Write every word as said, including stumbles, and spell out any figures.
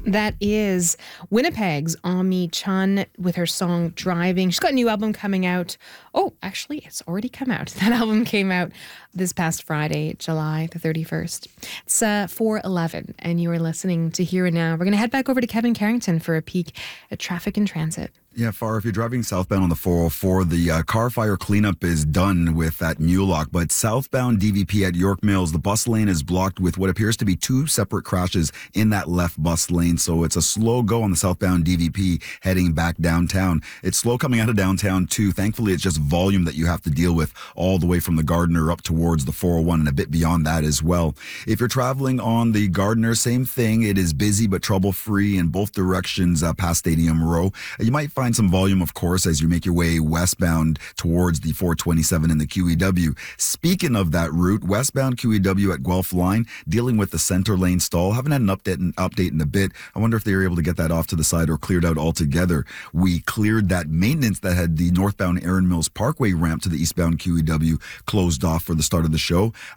That is Winnipeg's Ami Chun with her song Driving. She's got a new album coming out. Oh, actually, it's already come out. That album came out this past Friday, July the thirty-first. It's uh, four eleven, and you are listening to Here and Now. We're going to head back over to Kevin Carrington for a peek at traffic and transit. Yeah, Far, if you're driving southbound on the four oh four, the uh, car fire cleanup is done with that Mulock. But southbound D V P at York Mills, the bus lane is blocked with what appears to be two separate crashes in that left bus lane. So it's a slow go on the southbound D V P heading back downtown. It's slow coming out of downtown too. Thankfully, it's just volume that you have to deal with all the way from the Gardiner up towards the four oh one and a bit beyond that as well. If you're traveling on the Gardiner, same thing. It is busy but trouble-free in both directions uh, past Stadium Row. You might find some volume, of course, as you make your way westbound towards the four twenty-seven and the Q E W. Speaking of that route, westbound Q E W at Guelph Line, dealing with the center lane stall. Haven't had an update, an update in a bit. I wonder if they were able to get that off to the side or cleared out altogether. We cleared that maintenance that had the northbound Erin Mills Parkway ramp to the eastbound Q E W closed off for the start of the show.